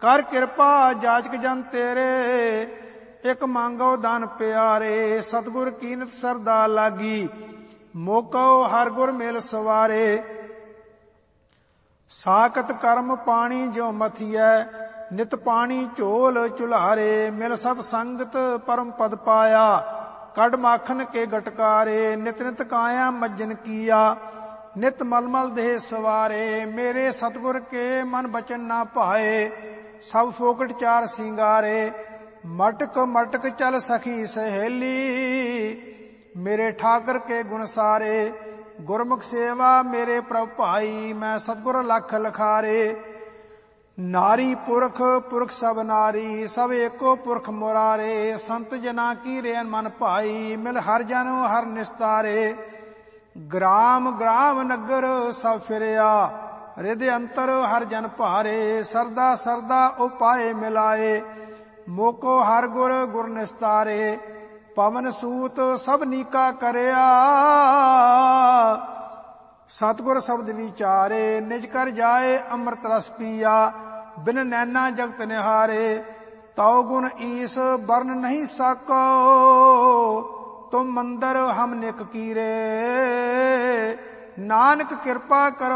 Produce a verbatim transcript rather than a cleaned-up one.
ਕਰ ਕਿਰਪਾ ਜਾਚਕ ਜਨ ਤੇਰੇ, ਇਕ ਮੰਗੋ ਦਾਨ ਪਿਆਰੇ। ਸਤਿਗੁਰ ਕੀਨਤ ਸਰਦਾ ਲਾਗੀ, ਮੋਕੋ ਹਰ ਗੁਰ ਮਿਲ ਸਵਾਰੇ। ਸਾਕਤ ਕਰਮ ਪਾਣੀ ਜਿਉ ਮਥੀਐ, ਨਿਤ ਪਾਣੀ ਝੋਲ ਚੁਲਾਰੇ। ਮਿਲ ਸਤ ਸੰਗਤ ਪਰਮ ਪਦ ਪਾਇਆ, ਕੱਢ ਮਾਖਨ ਕੇ ਗਟਕਾਰੇ। ਨਿਤ ਨਿਤ ਕਾਇਆ ਮੱਜਨ ਕੀਆ, ਨਿਤ ਮਲਮਲ ਦੇਹ ਸਵਾਰੇ। ਮੇਰੇ ਸਤਿਗੁਰ ਕੇ ਮਨ ਬਚਨ ਨਾ ਭਾਏ, ਸਭ ਫੋਕਟ ਚਾਰ ਸਿੰਗਾਰੇ। ਮਟਕ ਮਟਕ ਚਲ ਸਖੀ ਸਹੇਲੀ, ਮੇਰੇ ਠਾਕਰ ਕੇ ਗੁਣ ਸਾਰੇ। ਗੁਰਮੁਖ ਸੇਵਾ ਮੇਰੇ ਪ੍ਰਭ ਭਾਈ, ਮੈਂ ਸਤਿਗੁਰ ਲਖ ਲਖਾਰੇ। ਨਾਰੀ ਪੁਰਖ ਪੁਰਖ ਸਭ ਨਾਰੀ, ਸਭ ਏਕੋ ਪੁਰਖ ਮੁਰਾਰੇ। ਸੰਤ ਜਨਾ ਕੀ ਰੇਨ ਮਨ ਭਾਈ, ਮਿਲ ਹਰ ਜਨ ਹਰ ਨਿਸਤਾਰੇ। ਗ੍ਰਾਮ ਗ੍ਰਾਮ ਨਗਰ ਸਭ ਫਿਰਿਆ, ਰਿਦ ਅੰਤਰ ਹਰ ਜਨ ਭਾਰੇ। ਸਰਦਾ ਸਰਦਾ ਉਪਾਏ ਮਿਲਾਏ, ਮੋਕੋ ਹਰ ਗੁਰ ਗੁਰ ਨਿਸਤਾਰੇ। ਪਵਨ ਸੂਤ ਸਭ ਨੀਕਾ ਕਰਿਆ, ਸਤਿਗੁਰ ਸ਼ਬਦ ਵਿਚਾਰੇ। ਨਿਜ ਕਰ ਜਾਏ ਅੰਮ੍ਰਿਤ ਰਸ ਪੀਆ, ਬਿਨ ਨੈਣਾ ਜਗਤ ਨਿਹਾਰੇ। ਤਉ ਗੁਣ ਈਸ ਬਰਨ ਨਹੀਂ ਸਾਕੋ, ਤੁਮ ਮੰਦਰ ਹਮ ਨਿਕ ਕੀਰੇ। ਨਾਨਕ ਕਿਰਪਾ ਕਰੋ